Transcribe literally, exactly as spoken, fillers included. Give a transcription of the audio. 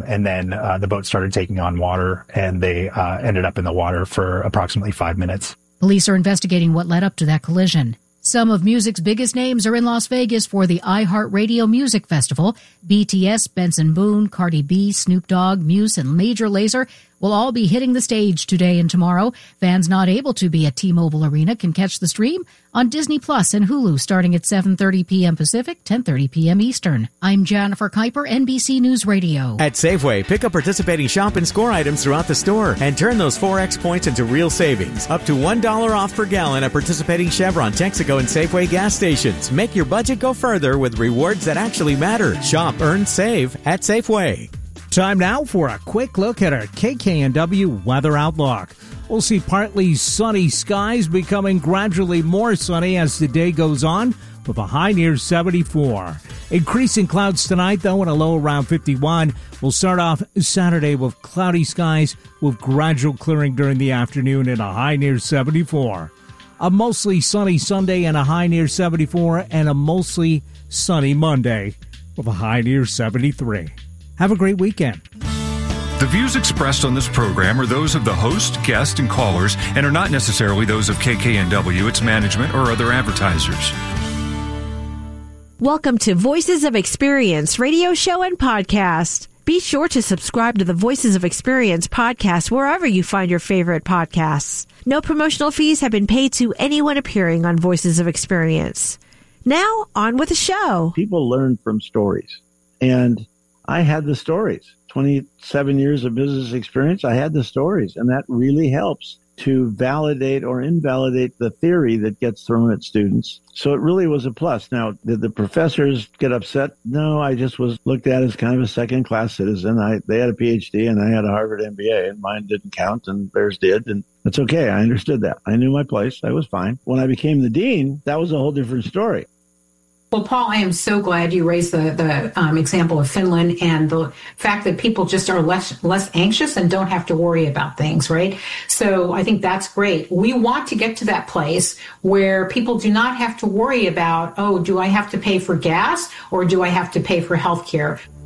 and then uh, the boat started taking on water, and they uh, ended up in the water for approximately five minutes. Police are investigating what led up to that collision. Some of music's biggest names are in Las Vegas for the iHeartRadio Music Festival. B T S, Benson Boone, Cardi B, Snoop Dogg, Muse, and Major Lazer will all be hitting the stage today and tomorrow. Fans not able to be at T-Mobile Arena can catch the stream on Disney Plus and Hulu starting at seven thirty p.m. Pacific, ten thirty p.m. Eastern. I'm Jennifer Kuiper, N B C News Radio. At Safeway, pick up participating shop and score items throughout the store and turn those four X points into real savings. Up to one dollar off per gallon at participating Chevron, Texaco, and Safeway gas stations. Make your budget go further with rewards that actually matter. Shop, earn, save at Safeway. Time now for a quick look at our K K N W weather outlook. We'll see partly sunny skies becoming gradually more sunny as the day goes on, with a high near seventy-four. Increasing clouds tonight, though, and a low around fifty-one. We'll start off Saturday with cloudy skies with gradual clearing during the afternoon and a high near seventy-four. A mostly sunny Sunday and a high near seventy-four, and a mostly sunny Monday with a high near seventy-three. Have a great weekend. The views expressed on this program are those of the host, guest, and callers and are not necessarily those of K K N W, its management, or other advertisers. Welcome to Voices of Experience radio show and podcast. Be sure to subscribe to the Voices of Experience podcast wherever you find your favorite podcasts. No promotional fees have been paid to anyone appearing on Voices of Experience. Now, on with the show. People learn from stories, and I had the stories. twenty-seven years of business experience, I had the stories, and that really helps to validate or invalidate the theory that gets thrown at students. So it really was a plus. Now, did the professors get upset? No, I just was looked at as kind of a second-class citizen. I They had a P H D, and I had a Harvard M B A, and mine didn't count, and theirs did, and that's okay. I understood that. I knew my place. I was fine. When I became the dean, that was a whole different story. Well, Paul, I am so glad you raised the, the um, example of Finland and the fact that people just are less less anxious and don't have to worry about things, right? So I think that's great. We want to get to that place where people do not have to worry about, oh, do I have to pay for gas or do I have to pay for health care?